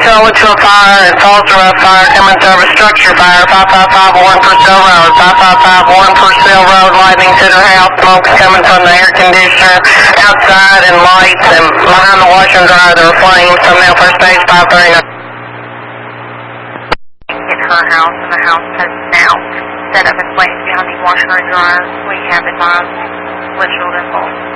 Tola to a fire and Falls Fire coming service structure fire, 5551 Purcell Road, 5551 Purcell Road, lightning to the house, smoke coming from the air conditioner outside and lights, and behind the washer and dryer there are flames. So now first stage 539. In her house, and the house has now set up in flames behind the washer and dryer. We have advised windshield and bolt.